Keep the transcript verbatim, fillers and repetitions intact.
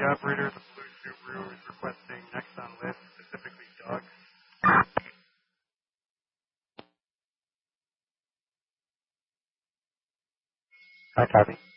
operator. The Blue Subaru is requesting next on list, specifically Doug. Hi, copy.